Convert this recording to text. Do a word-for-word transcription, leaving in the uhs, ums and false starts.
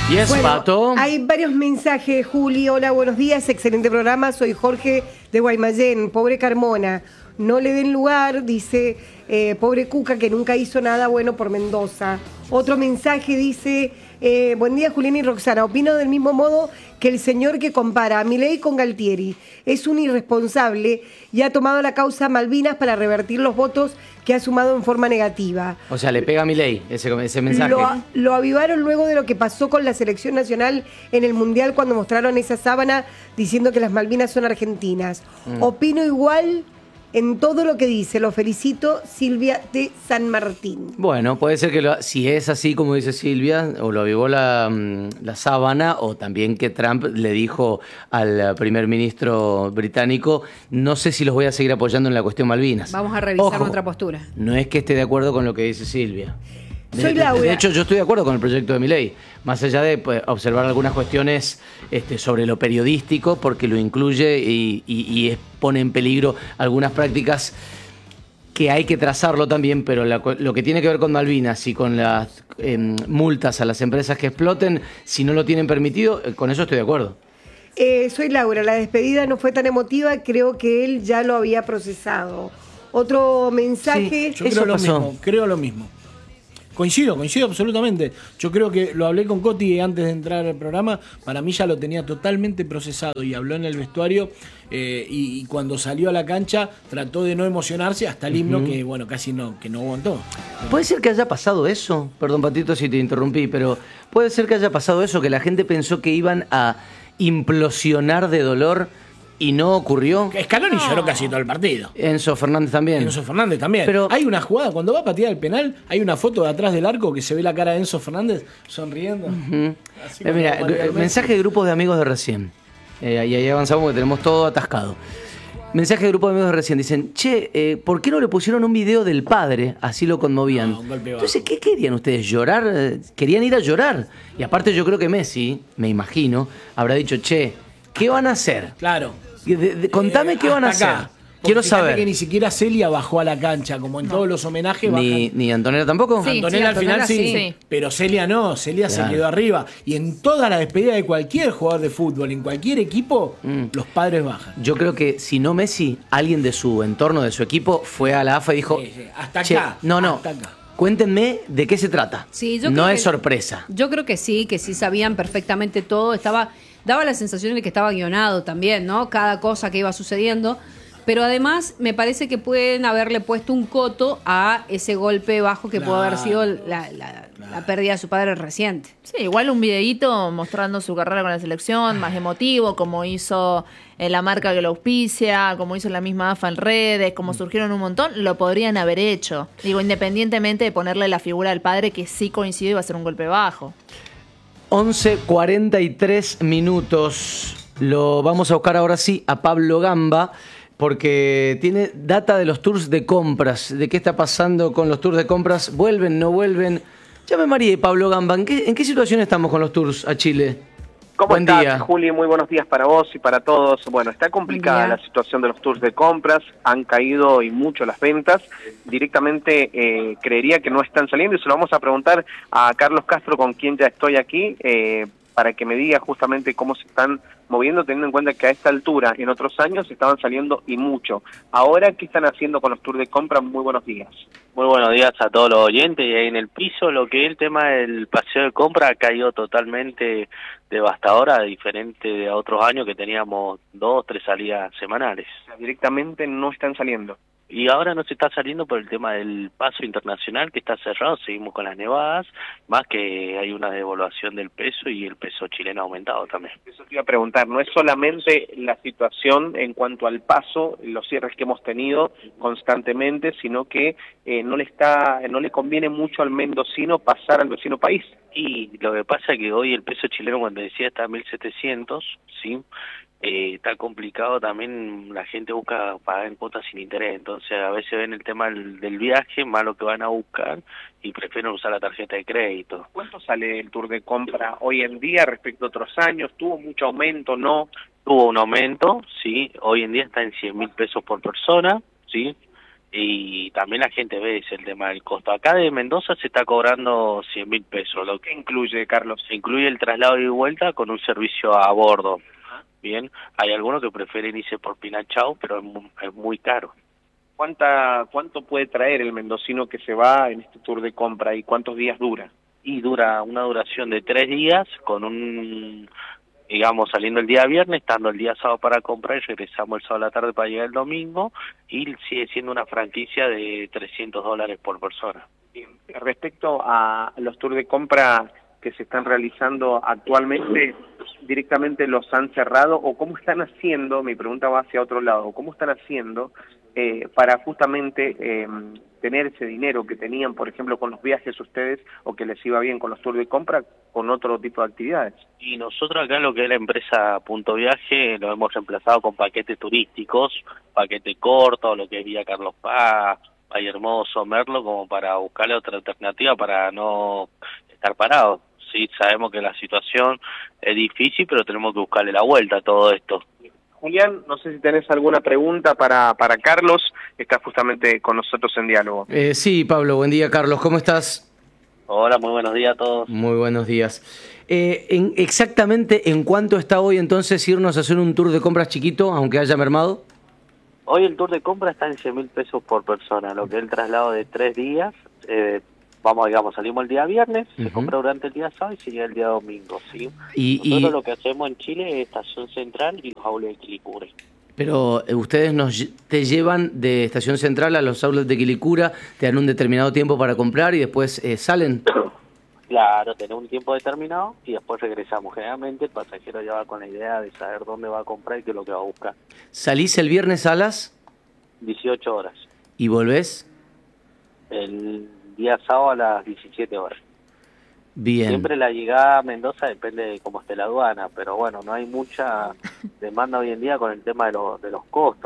Y es Bueno, Pato. hay varios mensajes, Juli. Hola, buenos días, excelente programa. Soy Jorge de Guaymallén. Pobre Carmona, no le den lugar, dice, eh, pobre Cuca, que nunca hizo nada bueno por Mendoza. Otro mensaje dice, eh, buen día, Julián y Roxana. Opino del mismo modo que el señor que compara a Milei con Galtieri. Es un irresponsable y ha tomado la causa Malvinas para revertir los votos que ha sumado en forma negativa. O sea, le pega a Milei ese, ese mensaje. Lo, lo avivaron luego de lo que pasó con la selección nacional en el Mundial cuando mostraron esa sábana diciendo que las Malvinas son argentinas. Mm. Opino igual en todo lo que dice. Lo felicito, Silvia de San Martín. Bueno, puede ser que lo, si es así como dice Silvia, o lo avivó la, la sábana, o también que Trump le dijo al primer ministro británico, no sé si los voy a seguir apoyando en la cuestión Malvinas. Vamos a revisar Ojo, nuestra postura. No es que esté de acuerdo con lo que dice Silvia. De, Soy Laura. De, de hecho, yo estoy de acuerdo con el proyecto de Milei, más allá de pues, observar algunas cuestiones este, sobre lo periodístico, porque lo incluye y, y, y pone en peligro algunas prácticas que hay que trazarlo también, pero la, lo que tiene que ver con Malvinas y con las eh, multas a las empresas que exploten, si no lo tienen permitido, eh, con eso estoy de acuerdo. Eh, soy Laura, la despedida no fue tan emotiva, creo que él ya lo había procesado. Otro mensaje. Sí, yo creo lo mismo, creo lo mismo. Coincido, coincido absolutamente. Yo creo que lo hablé con Coti antes de entrar al programa. Para mí ya lo tenía totalmente procesado y habló en el vestuario eh, y, y cuando salió a la cancha trató de no emocionarse hasta el himno, uh-huh. que bueno, casi no, que no aguantó. ¿Puede ser que haya pasado eso? Perdón, Patito, si te interrumpí, pero puede ser que haya pasado eso, que la gente pensó que iban a implosionar de dolor y no ocurrió. Scaloni no. lloró casi todo el partido. Enzo Fernández también. Enzo Fernández también. Pero hay una jugada, cuando va a patear el penal, hay una foto de atrás del arco que se ve la cara de Enzo Fernández sonriendo. Uh-huh. Eh, mira, el mensaje de grupos de amigos de recién. Eh, y ahí avanzamos porque tenemos todo atascado. Mensaje de grupo de amigos de recién. Dicen, che, eh, ¿por qué no le pusieron un video del padre? Así lo conmovían. No, Entonces, ¿qué querían ustedes? ¿Llorar? Querían ir a llorar. Y aparte yo creo que Messi, me imagino, habrá dicho, che, ¿qué van a hacer? Claro. De, de, contame eh, qué van a hacer. Acá. Quiero saber. Que ni siquiera Celia bajó a la cancha, como en no. todos los homenajes. Ni, bajan. ¿Ni Antonella tampoco? Sí, Antonella sí, al final Antonella, sí, sí, pero Celia no. Celia claro. se quedó arriba. Y en toda la despedida de cualquier jugador de fútbol, en cualquier equipo, mm. los padres bajan. Yo creo que si no Messi, alguien de su entorno, de su equipo, fue a la A F A y dijo... Sí, sí. Hasta acá. No, no. Hasta acá. Cuéntenme de qué se trata. Sí, yo no creo es que, sorpresa. Yo creo que sí, que sí sabían perfectamente todo. Estaba, daba la sensación de que estaba guionado también, ¿no? Cada cosa que iba sucediendo. Pero además me parece que pueden haberle puesto un coto a ese golpe bajo que claro, pudo haber sido la, la, claro. la pérdida de su padre reciente. Sí, igual un videíto mostrando su carrera con la selección, más emotivo, como hizo en la marca que lo auspicia, como hizo la misma A F A en redes, como surgieron un montón, lo podrían haber hecho. Digo, independientemente de ponerle la figura del padre, que sí coincidió y va a ser un golpe bajo. once cuarenta y tres minutos. Lo vamos a buscar ahora sí a Pablo Gamba, porque tiene data de los tours de compras, de qué está pasando con los tours de compras, vuelven, no vuelven. Llame María y Pablo Gamba, ¿en qué, en qué situación estamos con los tours a Chile? ¿Cómo Buen estás, día. Juli? Muy buenos días para vos y para todos. Bueno, está complicada la situación de los tours de compras, han caído y mucho las ventas. Directamente eh, creería que no están saliendo y se lo vamos a preguntar a Carlos Castro, con quien ya estoy aquí, eh, para que me diga justamente cómo se están moviendo, teniendo en cuenta que a esta altura, en otros años, estaban saliendo y mucho. Ahora, ¿qué están haciendo con los tours de compra? Muy buenos días. Muy buenos días a todos los oyentes. Y ahí en el piso, lo que es el tema del paseo de compra ha caído totalmente devastadora, diferente de a otros años que teníamos dos, tres salidas semanales. O sea, directamente no están saliendo. Y ahora no se está saliendo por el tema del paso internacional, que está cerrado, seguimos con las nevadas, más que hay una devaluación del peso y el peso chileno ha aumentado también. Eso te iba a preguntar, no es solamente la situación en cuanto al paso, los cierres que hemos tenido constantemente, sino que eh, no le está, no le conviene mucho al mendocino pasar al vecino país. Y lo que pasa es que hoy el peso chileno, cuando decía, está a mil setecientos, ¿sí? Eh, está complicado también, la gente busca pagar en cuotas sin interés, entonces a veces ven el tema del, del viaje, más lo que van a buscar, y prefieren usar la tarjeta de crédito. ¿Cuánto sale el tour de compra hoy en día respecto a otros años? ¿Tuvo mucho aumento, no? Tuvo un aumento, sí, hoy en día está en cien mil pesos por persona, sí, y también la gente ve ese el tema del costo. Acá de Mendoza se está cobrando cien mil pesos, lo que incluye, Carlos? se incluye el traslado y vuelta con un servicio a bordo. Bien, hay algunos que prefieren irse por Pinachao, pero es muy, es muy caro. ¿Cuánta, ¿Cuánto puede traer el mendocino que se va en este tour de compra y cuántos días dura? Y dura una duración de tres días con un, digamos, saliendo el día viernes, estando el día sábado para comprar y regresamos el sábado a la tarde para llegar el domingo, y sigue siendo una franquicia de trescientos dólares por persona. Bien. Respecto a los tours de compra que se están realizando actualmente, directamente los han cerrado, o cómo están haciendo, mi pregunta va hacia otro lado, cómo están haciendo eh, para justamente eh, tener ese dinero que tenían, por ejemplo, con los viajes ustedes, o que les iba bien con los tours de compra, con otro tipo de actividades. Y nosotros acá lo que es la empresa Punto Viaje lo hemos reemplazado con paquetes turísticos, paquete corto, lo que es Villa Carlos Paz, Valle Hermoso, Merlo, como para buscarle otra alternativa para no estar parados. Sí, sabemos que la situación es difícil, pero tenemos que buscarle la vuelta a todo esto. Julián, no sé si tenés alguna pregunta para, para Carlos, que está justamente con nosotros en diálogo. Eh, sí, Pablo, buen día, Carlos, ¿cómo estás? Hola, muy buenos días a todos. Muy buenos días. Eh, en, exactamente, ¿en cuánto está hoy entonces irnos a hacer un tour de compras chiquito, aunque haya mermado? Hoy el tour de compra está en cien mil pesos por persona, lo que es el traslado de tres días. Eh, vamos, digamos, salimos el día viernes, uh-huh. se compra durante el día sábado y se llega el día domingo, ¿sí? Y, Nosotros y... lo que hacemos en Chile es Estación Central y los outlets de Quilicura. Pero eh, ustedes nos te llevan de Estación Central a los outlets de Quilicura, te dan un determinado tiempo para comprar y después eh, salen. Claro, tenemos un tiempo determinado y después regresamos. Generalmente el pasajero ya va con la idea de saber dónde va a comprar y qué es lo que va a buscar. ¿Salís el viernes a las? dieciocho horas. ¿Y volvés? El día sábado a las diecisiete horas. Bien. Siempre la llegada a Mendoza depende de cómo esté la aduana, pero bueno, no hay mucha demanda hoy en día con el tema de, lo, de los costos.